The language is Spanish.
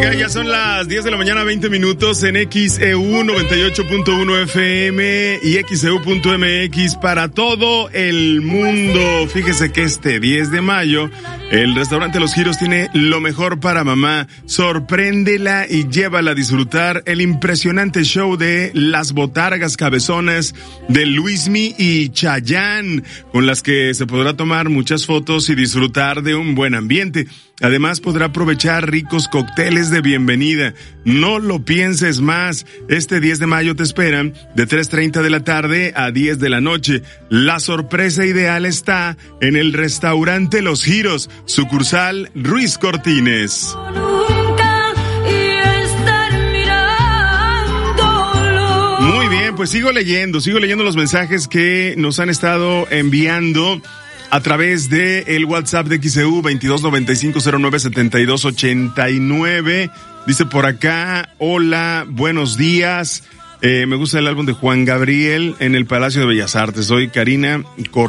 Ya son las 10 de la mañana, 20 minutos en XEU 98.1 FM y XEU.mx para todo el mundo. Fíjese que este 10 de mayo, el restaurante Los Giros tiene lo mejor para mamá. Sorpréndela y llévala a disfrutar el impresionante show de Las Botargas Cabezonas de Luismi y Chayanne, con las que se podrá tomar muchas fotos y disfrutar de un buen ambiente. Además podrá aprovechar ricos cócteles de bienvenida. No lo pienses más. Este 10 de mayo te esperan de 3:30 de la tarde a 10 de la noche. La sorpresa ideal está en el restaurante Los Giros, sucursal Ruiz Cortines. Muy bien, pues sigo leyendo los mensajes que nos han estado enviando a través de el WhatsApp de XEU 2295097289. Dice por acá, hola, buenos días. Me gusta el álbum de Juan Gabriel en el Palacio de Bellas Artes. Soy Karina